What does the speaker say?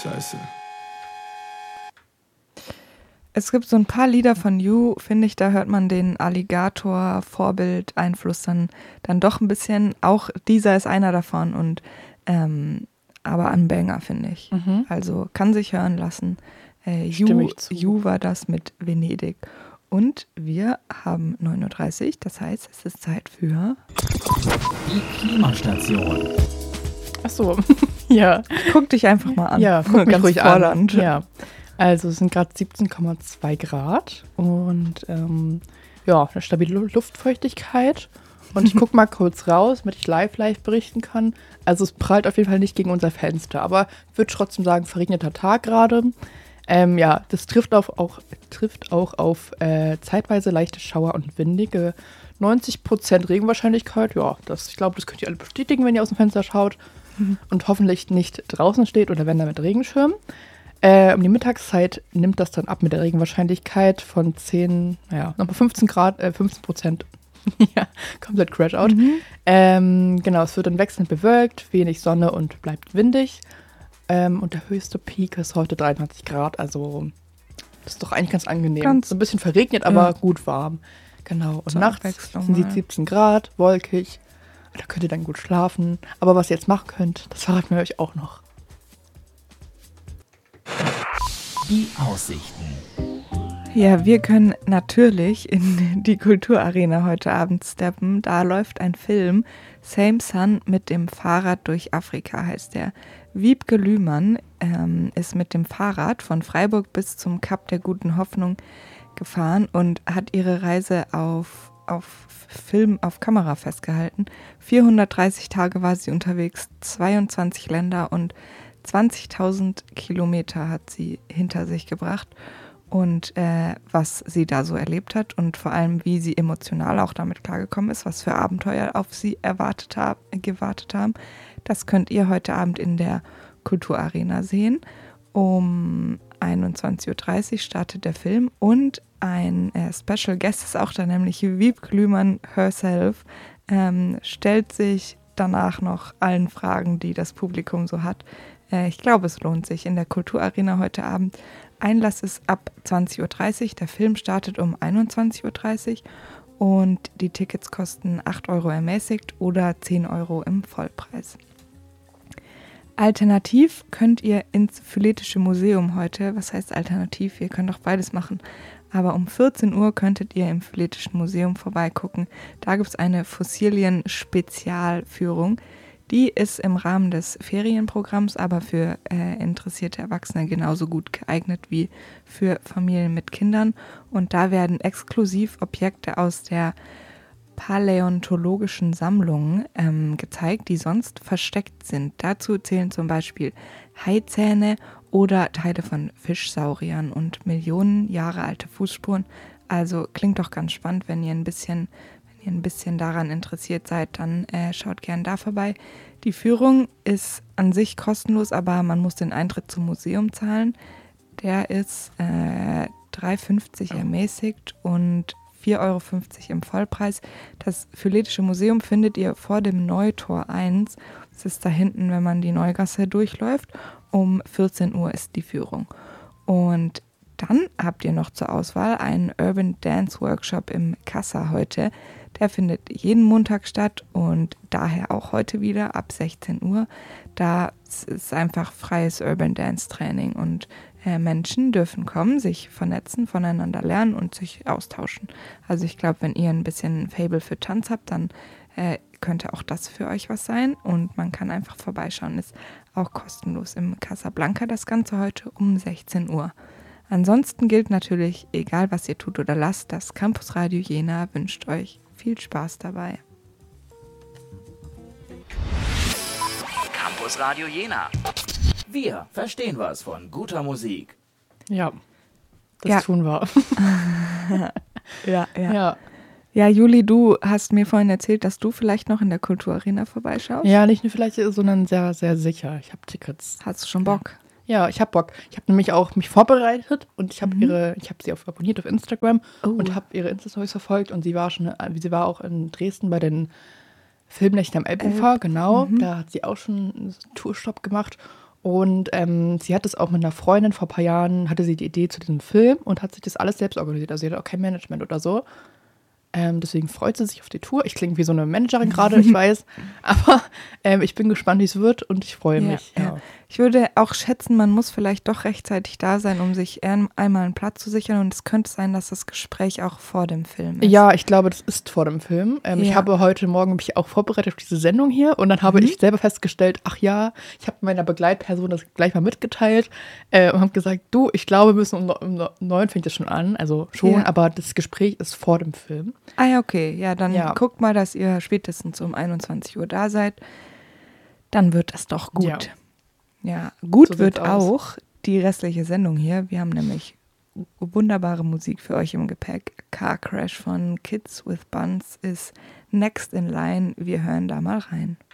Scheiße. Es gibt so ein paar Lieder von You, finde ich, da hört man den Alligator-Vorbild-Einfluss dann doch ein bisschen. Auch dieser ist einer davon und aber ein Banger, finde ich. Mhm. Also kann sich hören lassen. Stimme ich zu. You war das mit Venedig. Und wir haben 9.30 Uhr, das heißt, es ist Zeit für... Die Klimastation. Ach so, ja. Guck dich einfach mal an. Ja, guck mich Ganz ruhig fordernd. an. Ja. Also es sind gerade 17,2 Grad und eine stabile Luftfeuchtigkeit. Und ich gucke mal kurz raus, damit ich live berichten kann. Also es prallt auf jeden Fall nicht gegen unser Fenster, aber ich würde trotzdem sagen, verregneter Tag gerade. Das trifft auch auf zeitweise leichte Schauer und windige 90% Regenwahrscheinlichkeit. Ja, ich glaube, das könnt ihr alle bestätigen, wenn ihr aus dem Fenster schaut und hoffentlich nicht draußen steht oder wenn da mit Regenschirm. Um die Mittagszeit nimmt das dann ab mit der Regenwahrscheinlichkeit von 15%. Ja, komplett Crash out. Es wird dann wechselnd bewölkt, wenig Sonne und bleibt windig. Und der höchste Peak ist heute 23 Grad, also das ist doch eigentlich ganz angenehm. So ein bisschen verregnet, aber gut warm. Genau, und nachts sind die 17 Grad, wolkig. Da könnt ihr dann gut schlafen. Aber was ihr jetzt machen könnt, das verraten wir euch auch noch. Die Aussichten. Ja, wir können natürlich in die Kulturarena heute Abend steppen. Da läuft ein Film, Same Sun mit dem Fahrrad durch Afrika heißt der. Wiebke Lühmann ist mit dem Fahrrad von Freiburg bis zum Kap der Guten Hoffnung gefahren und hat ihre Reise auf Kamera festgehalten. 430 Tage war sie unterwegs, 22 Länder und 20.000 Kilometer hat sie hinter sich gebracht. Und was sie da so erlebt hat und vor allem, wie sie emotional auch damit klargekommen ist, was für Abenteuer auf sie gewartet haben, das könnt ihr heute Abend in der Kulturarena sehen. Um 21.30 Uhr startet der Film und ein Special Guest ist auch da, nämlich Wiebke Lühmann herself, stellt sich danach noch allen Fragen, die das Publikum so hat. Ich glaube, es lohnt sich in der Kulturarena heute Abend. Einlass ist ab 20.30 Uhr, der Film startet um 21.30 Uhr und die Tickets kosten 8 Euro ermäßigt oder 10 Euro im Vollpreis. Alternativ könnt ihr ins Phyletische Museum heute, was heißt alternativ, ihr könnt auch beides machen, aber um 14 Uhr könntet ihr im Phyletischen Museum vorbeigucken. Da gibt es eine Fossilien-Spezialführung. Die ist im Rahmen des Ferienprogramms, aber für interessierte Erwachsene genauso gut geeignet wie für Familien mit Kindern. Und da werden exklusiv Objekte aus der paläontologischen Sammlung gezeigt, die sonst versteckt sind. Dazu zählen zum Beispiel Haizähne oder Teile von Fischsauriern und Millionen Jahre alte Fußspuren. Also klingt doch ganz spannend, wenn ihr ein bisschen daran interessiert seid, dann schaut gern da vorbei. Die Führung ist an sich kostenlos, aber man muss den Eintritt zum Museum zahlen. Der ist 3,50 ermäßigt und 4,50 Euro im Vollpreis. Das Phyletische Museum findet ihr vor dem Neutor 1. Das ist da hinten, wenn man die Neugasse durchläuft. Um 14 Uhr ist die Führung. Und dann habt ihr noch zur Auswahl einen Urban Dance Workshop im Kassa heute. Der findet jeden Montag statt und daher auch heute wieder ab 16 Uhr. Da ist einfach freies Urban Dance Training und Menschen dürfen kommen, sich vernetzen, voneinander lernen und sich austauschen. Also ich glaube, wenn ihr ein bisschen Faible für Tanz habt, dann könnte auch das für euch was sein und man kann einfach vorbeischauen. Ist auch kostenlos im Casablanca das Ganze heute um 16 Uhr. Ansonsten gilt natürlich, egal was ihr tut oder lasst, das Campus Radio Jena wünscht euch viel Spaß dabei. Campus Radio Jena. Wir verstehen was von guter Musik. Ja, das tun wir. Ja. Ja, Juli, du hast mir vorhin erzählt, dass du vielleicht noch in der Kulturarena vorbeischaust. Ja, nicht nur vielleicht, sondern sehr, sehr sicher. Ich habe Tickets. Hast du schon Bock? Ja, ich habe Bock. Ich habe nämlich auch mich vorbereitet und ich habe sie abonniert auf Instagram und habe ihre Insta-Stories verfolgt und sie war auch in Dresden bei den Filmnächten am Elbufer, genau. Da hat sie auch schon einen Tourstopp gemacht Und sie hat es auch mit einer Freundin vor ein paar Jahren, hatte sie die Idee zu diesem Film und hat sich das alles selbst organisiert. Also sie hat auch kein Management oder so. Deswegen freut sie sich auf die Tour. Ich klinge wie so eine Managerin gerade, ich weiß. Aber ich bin gespannt, wie es wird und ich freue mich. Ja. Ich würde auch schätzen, man muss vielleicht doch rechtzeitig da sein, um sich einmal einen Platz zu sichern. Und es könnte sein, dass das Gespräch auch vor dem Film ist. Ja, ich glaube, das ist vor dem Film. Ich habe heute Morgen mich auch vorbereitet auf diese Sendung hier. Und dann habe ich selber festgestellt, ach ja, ich habe meiner Begleitperson das gleich mal mitgeteilt. Und habe gesagt, du, ich glaube, wir müssen um 9 fängt das schon an. Also schon, aber das Gespräch ist vor dem Film. Ah ja, okay. Ja, dann guckt mal, dass ihr spätestens um 21 Uhr da seid. Dann wird das doch gut. Ja, gut so wird auch die restliche Sendung hier. Wir haben nämlich wunderbare Musik für euch im Gepäck. Car Crash von Kids with Buns ist next in line. Wir hören da mal rein.